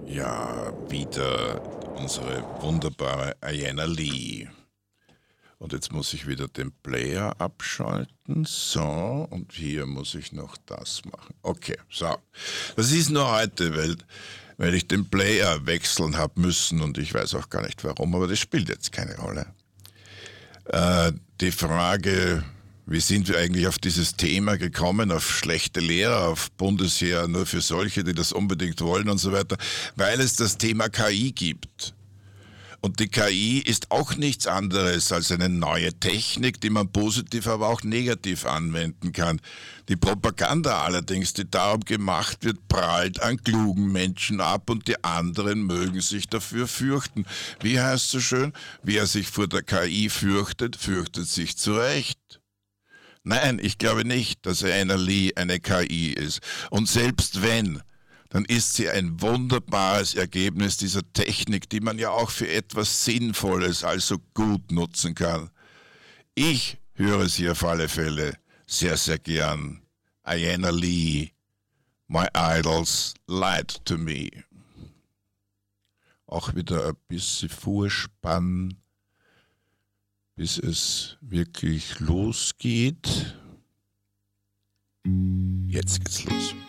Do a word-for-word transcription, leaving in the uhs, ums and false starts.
Ja, wieder unsere wunderbare Ayanna Lee. Und jetzt muss ich wieder den Player abschalten. So, und hier muss ich noch das machen. Okay, so. Das ist nur heute, weil, weil ich den Player wechseln habe müssen und ich weiß auch gar nicht warum, aber das spielt jetzt keine Rolle. Äh, die Frage, wie sind wir eigentlich auf dieses Thema gekommen, auf schlechte Lehrer, auf Bundesheer nur für solche, die das unbedingt wollen und so weiter, weil es das Thema K I gibt. Und die K I ist auch nichts anderes als eine neue Technik, die man positiv, aber auch negativ anwenden kann. Die Propaganda allerdings, die darum gemacht wird, prallt an klugen Menschen ab und die anderen mögen sich dafür fürchten. Wie heißt es so schön? Wer sich vor der K I fürchtet, fürchtet sich zurecht. Nein, ich glaube nicht, dass Ayanna Lee eine K I ist. Und selbst wenn, dann ist sie ein wunderbares Ergebnis dieser Technik, die man ja auch für etwas Sinnvolles, also gut nutzen kann. Ich höre sie auf alle Fälle sehr, sehr gern. Ayanna Lee, my idols lied to me. Auch wieder ein bisschen Vorspann, bis es wirklich losgeht. Jetzt geht's los.